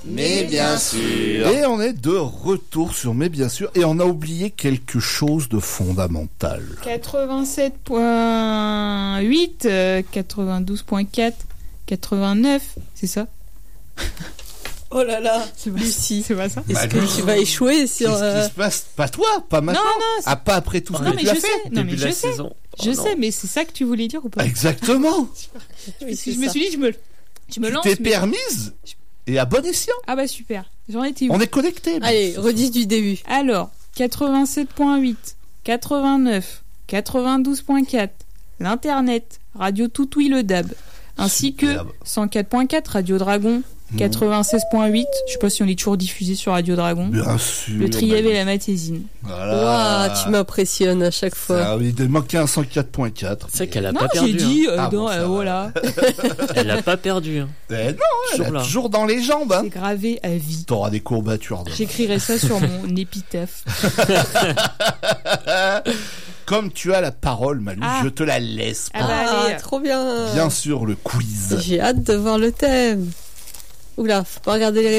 Mais bien sûr. Et on est de retour sur Mais bien sûr. Et on a oublié quelque chose de fondamental. 87.8, 92.4, 89, c'est ça? Oh là là, Lucie, c'est pas ça? Est-ce que tu vas échouer sur... Qu'est-ce qui se passe? Pas toi, pas maintenant. Non, pas après tout ce non, que mais tu as je fait. sais. Non, mais Début de la je sais. saison. Je sais, mais c'est ça que tu voulais dire ou pas? Exactement. Oui, c'est Je me ça. suis dit, je me lance. T'es mais- permise et à bon escient. Ah bah super, j'en étais où? On est connectés. Allez, redis du début. Alors, 87.8, 89, 92.4, l'Internet, Radio Toutouille le DAB, ainsi que Superbe. 104.4, Radio Dragon, 96.8, je sais pas si on est toujours diffusé sur Radio Dragon, Bien sûr. le Trièves et la Matésine. Voilà. Waouh, tu m'impressionnes à chaque fois. Ah oui, il manquait un 104.4. C'est qu'elle a Non, pas perdu. j'ai dit, Ah non, bon, ça va. voilà, Elle a pas perdu. Eh non, elle Toujours est là. toujours dans les jambes. Hein. c'est gravé à vie. T'auras des courbatures. dedans. J'écrirai ça sur mon épitaphe. Comme tu as la parole, Malou, Ah. je te la laisse. Ah bah, allez. Trop bien. Bien sûr, le quiz. J'ai hâte de voir le thème. Oula, faut pas regarder les